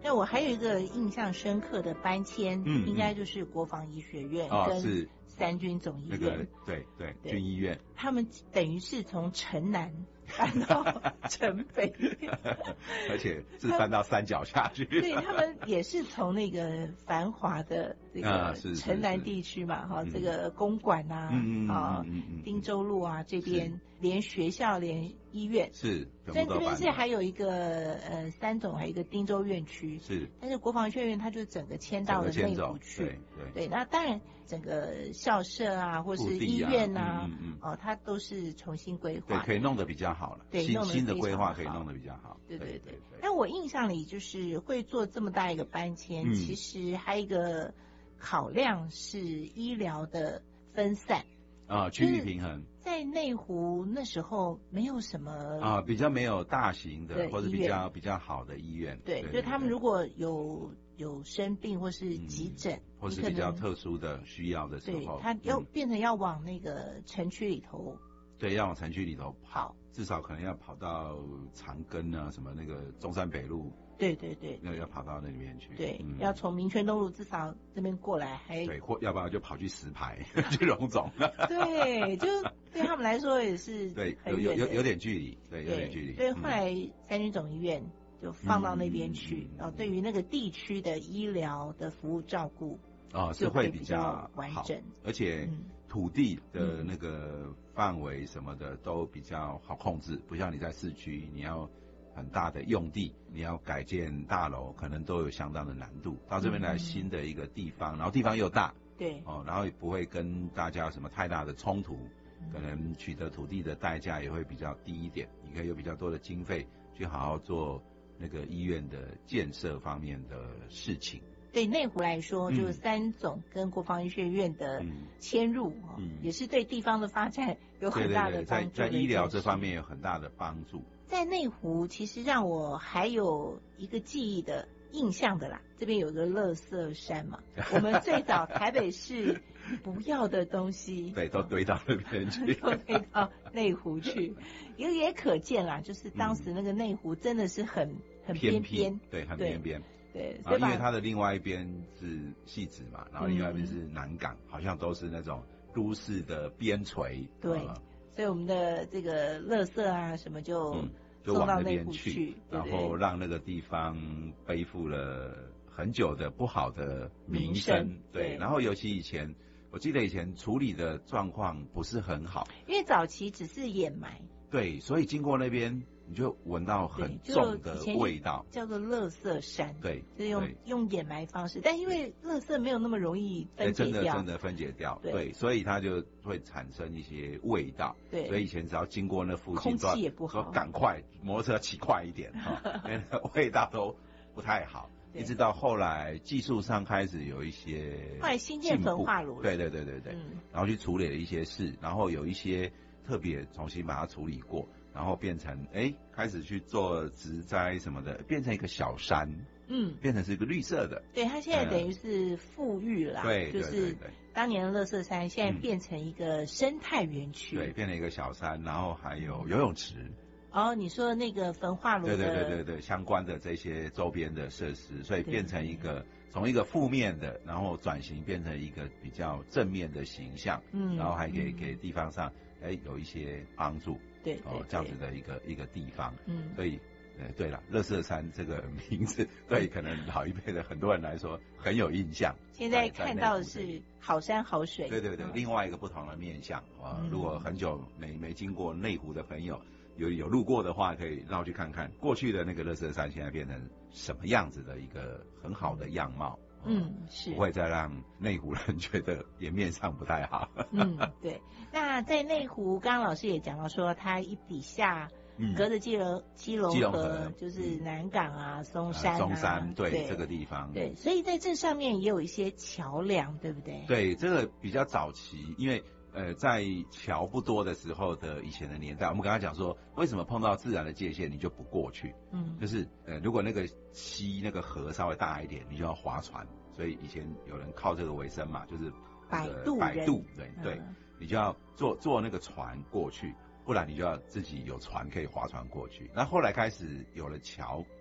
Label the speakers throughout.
Speaker 1: 那我还有一个印象深刻的搬迁，应该就是国防医学院跟三军总医院，
Speaker 2: 那个对军医院，
Speaker 1: 他们等于是从城南搬到城北，
Speaker 2: 而且是搬到山脚下去。
Speaker 1: 对，他们也是从那个繁华的这个城南地区嘛，哈，这个公馆啊，汀州路啊这边，连学校连医院
Speaker 2: 是，
Speaker 1: 所以这边是还有一个三总，还有一个汀州院区
Speaker 2: 是，
Speaker 1: 但是国防医学院它就整个迁到了内湖去，对，那当然整个校舍啊或是医院啊，它都是重新规划，
Speaker 2: 对，可以弄得比较好了，
Speaker 1: 对，
Speaker 2: 新的规划可以弄得比较好，
Speaker 1: 对。但我印象里就是会做这么大一个搬迁，其实还有一个考量是医疗的分散。
Speaker 2: 区域平衡，
Speaker 1: 在内湖那时候没有什么
Speaker 2: 比较没有大型的或者比较好的医院，
Speaker 1: 对，就他们如果有生病或是急诊，
Speaker 2: 或是比较特殊的需要的时候，
Speaker 1: 对，他要变成要往那个城区里头，
Speaker 2: 对，要往城区里头跑，至少可能要跑到长庚啊，什么那个中山北路。
Speaker 1: 对，
Speaker 2: 要跑到那里面去。
Speaker 1: 对，要从民权东路至少这边过来，
Speaker 2: 对，或要不然就跑去石牌去荣总。
Speaker 1: 对，就对他们来说也是
Speaker 2: 对，有点距离，对，有点距离。
Speaker 1: 对，后来三军总医院就放到那边去，对于那个地区的医疗的服务照顾
Speaker 2: 是会比较
Speaker 1: 完整，
Speaker 2: 而且土地的那个范围什么的都比较好控制，不像你在市区，你要很大的用地，你要改建大楼，可能都有相当的难度。到这边来新的一个地方，然后地方又大，
Speaker 1: 对，
Speaker 2: 然后也不会跟大家有什么太大的冲突，可能取得土地的代价也会比较低一点，你可以有比较多的经费去好好做那个医院的建设方面的事情。
Speaker 1: 对内湖来说，就是三总跟国防医学院的迁入，也是对地方的发展有很大的帮助。
Speaker 2: 在医疗这方面有很大的帮助。
Speaker 1: 在内湖，其实让我还有一个记忆的印象的啦，这边有个垃圾山嘛，我们最早台北市不要的东西，
Speaker 2: 对，都堆到那边去，
Speaker 1: 都堆到内湖去，也可见啦，就是当时那个内湖真的是很边边，
Speaker 2: 对，很边边。
Speaker 1: 对，
Speaker 2: 然后因为它的另外一边是汐止嘛，然后另外一边是南港，好像都是那种都市的边陲。
Speaker 1: 对，所以我们的这个垃圾啊什么就
Speaker 2: 往那边去，然后让那个地方背负了很久的不好的名声。对，然后尤其我记得以前处理的状况不是很好，
Speaker 1: 因为早期只是掩埋。
Speaker 2: 对，所以经过那边你就闻到很重的味道，
Speaker 1: 叫做垃圾山。
Speaker 2: 对，
Speaker 1: 就是用掩埋方式，但因为垃圾没有那么容易分解掉，
Speaker 2: 真的分解掉，对，所以它就会产生一些味道。
Speaker 1: 对，
Speaker 2: 所以以前只要经过那附
Speaker 1: 空
Speaker 2: 近，
Speaker 1: 气也不好，
Speaker 2: 赶快摩托车骑快一点因为味道都不太好。一直到后来技术上开始有一些
Speaker 1: 后来新建焚化炉，
Speaker 2: 对，然后去处理了一些事，然后有一些特别重新把它处理过，然后变成开始去做植栽什么的，变成一个小山，变成是一个绿色的。
Speaker 1: 对，它现在等于是富裕了，
Speaker 2: 对，
Speaker 1: 就是当年的垃圾山现在变成一个生态园区，
Speaker 2: 对，变成一个小山，然后还有游泳池。
Speaker 1: 你说那个焚化炉的，
Speaker 2: 对，相关的这些周边的设施，所以变成一个从一个负面的，然后转型变成一个比较正面的形象，然后还可以给地方上有一些帮助，
Speaker 1: 对，
Speaker 2: 这样子的一个地方，所以对了，垃圾山这个名字对可能老一辈的很多人来说很有印象。
Speaker 1: 现在看到的是好山好水，
Speaker 2: 对，另外一个不同的面向如果很久没经过内湖的朋友。有路过的话，可以绕去看看过去的那个垃圾山现在变成什么样子的一个很好的样貌。
Speaker 1: 是
Speaker 2: 不会再让内湖人觉得颜面上不太好。
Speaker 1: 对。那在内湖，刚刚老师也讲到说，它一底下隔着基隆河，就是南港啊、松山
Speaker 2: 对这个地方。
Speaker 1: 对，所以在这上面也有一些桥梁，对不对？
Speaker 2: 对，这个比较早期，因为在桥不多的时候的以前的年代，我们刚才讲说，为什么碰到自然的界限你就不过去？就是如果那个溪那个河稍微大一点，你就要划船，所以以前有人靠这个为生嘛，就是
Speaker 1: 摆渡，
Speaker 2: 对，你就要坐那个船过去，不然你就要自己有船可以划船过去。那后来开始有了桥，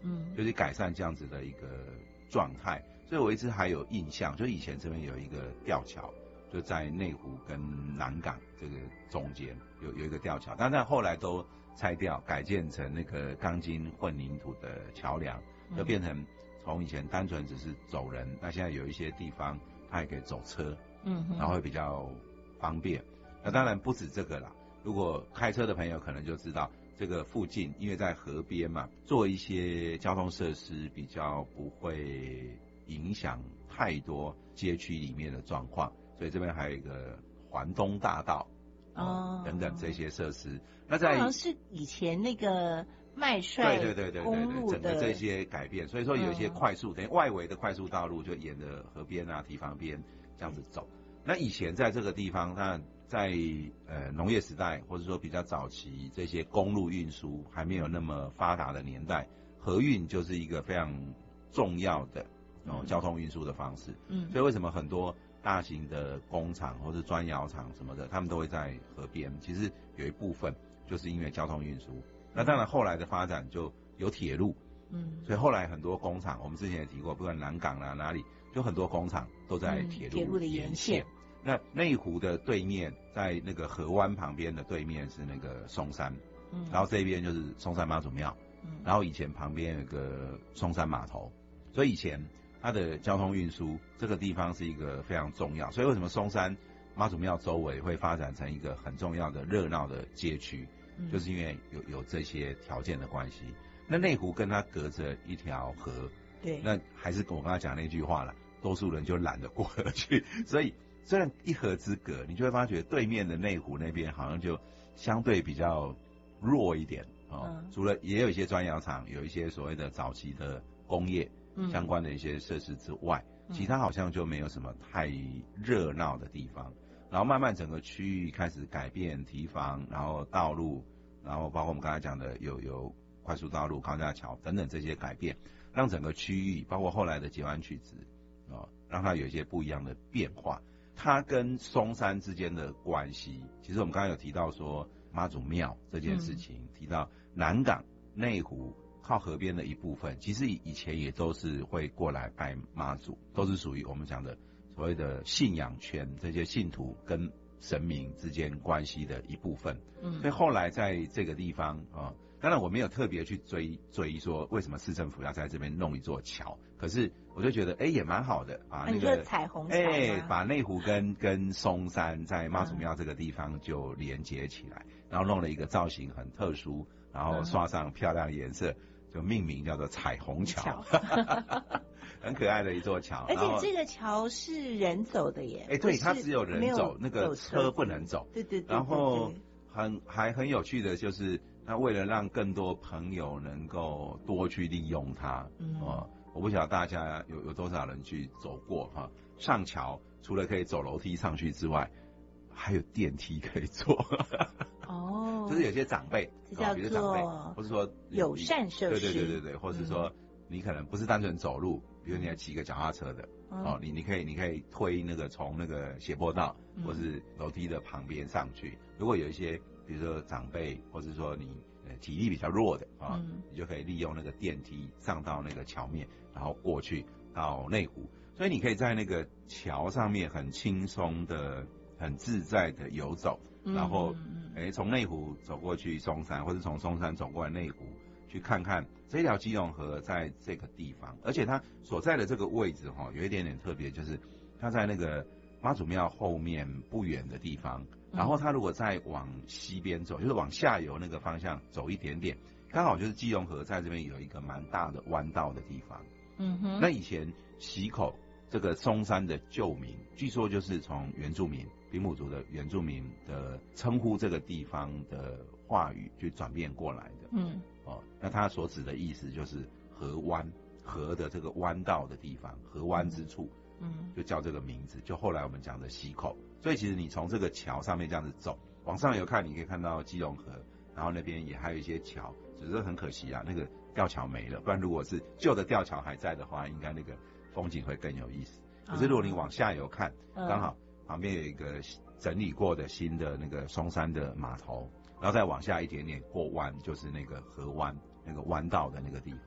Speaker 2: 就是改善这样子的一个状态。所以我一直还有印象，就以前这边有一个吊桥，就在内湖跟南港这个中间有一个吊桥，但后来都拆掉，改建成那个钢筋混凝土的桥梁，就变成从以前单纯只是走人，那现在有一些地方它也可以走车，然后会比较方便。那当然不止这个啦，如果开车的朋友可能就知道，这个附近因为在河边嘛，做一些交通设施比较不会影响太多街区里面的状况，所以这边还有一个环东大道等等这些设施。那在
Speaker 1: 好像是以前那个麦帅公路的
Speaker 2: 整个这些改变，所以说有一些快速，等于外围的快速道路就沿着河边啊、堤防边这样子走。那以前在这个地方，那在农业时代或者说比较早期这些公路运输还没有那么发达的年代，河运就是一个非常重要的交通运输的方式。所以为什么很多大型的工厂或是砖窑厂什么的，他们都会在河边？其实有一部分就是因为交通运输。那当然后来的发展就有铁路，所以后来很多工厂，我们之前也提过，不管南港啊哪里，就很多工厂都在铁路的沿线。那内湖的对面，在那个河湾旁边的对面是那个松山，然后这边就是松山妈祖庙，然后以前旁边有个松山码头，所以以前它的交通运输这个地方是一个非常重要。所以为什么松山妈祖庙周围会发展成一个很重要的热闹的街区，就是因为有这些条件的关系。那内湖跟它隔着一条河，
Speaker 1: 对，
Speaker 2: 那还是跟我刚才讲那句话了，多数人就懒得过河去，所以虽然一河之隔，你就会发觉对面的内湖那边好像就相对比较弱一点除了也有一些砖窑厂，有一些所谓的早期的工业相关的一些设施之外，其他好像就没有什么太热闹的地方。然后慢慢整个区域开始改变堤防，然后道路，然后包括我们刚才讲的有快速道路、高架桥等等这些改变，让整个区域包括后来的捷湾曲直让它有一些不一样的变化。它跟松山之间的关系，其实我们刚才有提到说妈祖庙这件事情，提到南港、内湖靠河边的一部分，其实以前也都是会过来拜妈祖，都是属于我们讲的所谓的信仰圈，这些信徒跟神明之间关系的一部分。所以后来在这个地方当然我没有特别去追说为什么市政府要在这边弄一座桥，可是我就觉得也蛮好的把那个
Speaker 1: 彩虹桥
Speaker 2: 把内湖跟松山在妈祖庙这个地方就连接起来，然后弄了一个造型很特殊，然后刷上漂亮的颜色，就命名叫做彩虹桥很可爱的一座桥。
Speaker 1: 而且这个桥是人走的耶
Speaker 2: 对，它只有人走，那个车不能走。对。然后还很有趣的就是，那为了让更多朋友能够多去利用它，我不晓得大家有多少人去走过上桥除了可以走楼梯上去之外，还有电梯可以坐。就是有些长辈，
Speaker 1: 这叫做
Speaker 2: 或是说
Speaker 1: 友善设施，
Speaker 2: 对，或是说你可能不是单纯走路，比如你要骑个脚踏车的，你可以推那个从那个斜坡道或是楼梯的旁边上去。如果有一些比如说长辈，或是说你体力比较弱的你就可以利用那个电梯上到那个桥面，然后过去到内湖。所以你可以在那个桥上面很轻松的、很自在的游走，然后从内湖走过去松山，或是从松山走过来内湖，去看看这条基隆河在这个地方。而且它所在的这个位置有一点点特别，就是它在那个妈祖庙后面不远的地方，然后它如果再往西边走，就是往下游那个方向走一点点，刚好就是基隆河在这边有一个蛮大的弯道的地方。那以前溪口这个松山的旧名，据说就是从原住民丙埔族的原住民的称呼这个地方的话语去转变过来的。那它所指的意思就是河湾，河的这个弯道的地方，河湾之处，就叫这个名字，就后来我们讲的溪口。所以其实你从这个桥上面这样子走，往上游看，你可以看到基隆河，然后那边也还有一些桥，只是很可惜那个吊桥没了，不然如果是旧的吊桥还在的话，应该那个风景会更有意思。可是如果你往下游看，刚好旁边有一个整理过的新的那个松山的码头，然后再往下一点点过弯，就是那个河湾那个弯道的那个地方。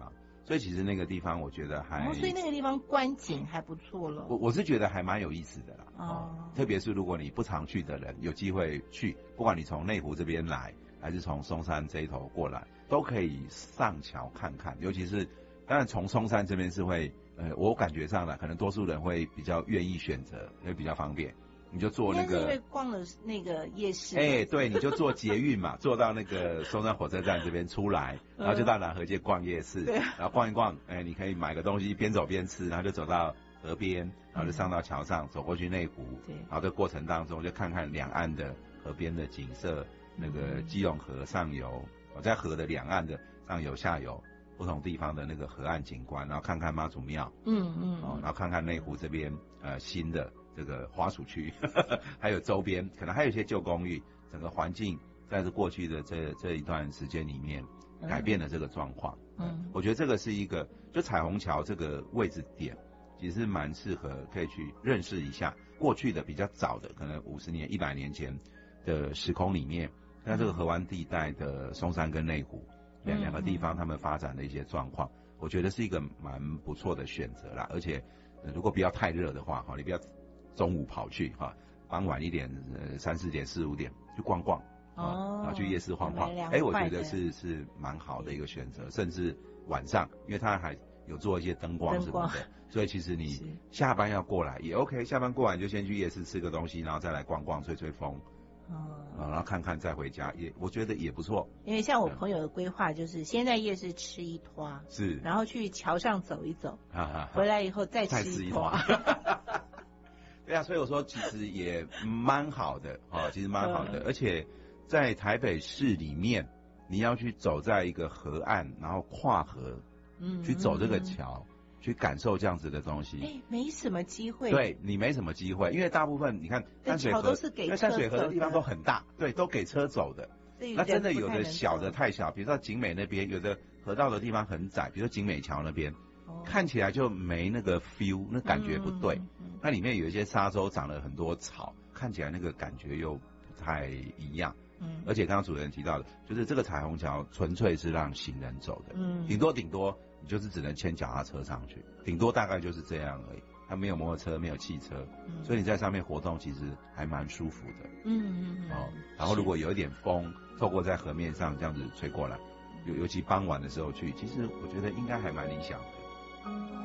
Speaker 2: 所以其实那个地方我觉得
Speaker 1: 所以那个地方观景还不错了。
Speaker 2: 我是觉得还蛮有意思的啦。特别是如果你不常去的人，有机会去，不管你从内湖这边来，还是从松山这一头过来，都可以上桥看看。尤其是当然从松山这边是会，我感觉上呢，可能多数人会比较愿意选择，因为比较方便。你就坐那个，
Speaker 1: 因为逛了那个夜市。
Speaker 2: 对，你就坐捷运嘛，坐到那个松山火车站这边出来，然后就到南河街逛夜市，然后逛一逛，你可以买个东西，边走边吃，然后就走到河边，然后就上到桥上，走过去内湖，然后这过程当中就看看两岸的河边的景色，那个基隆河上游，在河的两岸的上游下游不同地方的那个河岸景观，然后看看妈祖庙，然后看看内湖这边新的这个花鼠区，还有周边可能还有一些旧公寓，整个环境在这过去的这一段时间里面改变了这个状况。我觉得这个是一个，就彩虹桥这个位置点，其实蛮适合可以去认识一下过去的比较早的，可能50年、100年前的时空里面，在这个河湾地带的松山跟内湖两个地方他们发展的一些状况，我觉得是一个蛮不错的选择啦。而且如果不要太热的话，你不要中午跑去傍晚一点3、4点、4、5点去逛逛，然后去夜市晃晃，我觉得是蛮好的一个选择。甚至晚上，因为它还有做一些灯光什么的，所以其实你下班要过来也 OK， 下班过来就先去夜市吃个东西，然后再来逛逛、吹吹风，然后看看再回家，我觉得也不错。因
Speaker 1: 为像我朋友的规划就是先在夜市吃一拖，
Speaker 2: 是，
Speaker 1: 然后去桥上走一走，回来以后再吃一拖。
Speaker 2: 对啊，所以我说其实也蛮好的，其实蛮好的。而且在台北市里面，你要去走在一个河岸，然后跨河，去走这个桥，去感受这样子的东西，
Speaker 1: 没什么机会。
Speaker 2: 对，你没什么机会，因为大部分你看淡水河
Speaker 1: 都是给车走的，
Speaker 2: 淡水河的地方都很大，对，都给车走的。那真的有的小的太小，比如说景美那边，有的河道的地方很窄，比如说景美桥那边，看起来就没那个 feel， 那感觉不对。它里面有一些沙洲长了很多草，看起来那个感觉又不太一样。而且刚刚主持人提到的，就是这个彩虹桥纯粹是让行人走的，顶多你就是只能牵脚踏车上去，顶多大概就是这样而已。它没有摩托车，没有汽车，所以你在上面活动其实还蛮舒服的。然后如果有一点风，透过在河面上这样子吹过来，尤其傍晚的时候去，其实我觉得应该还蛮理想的。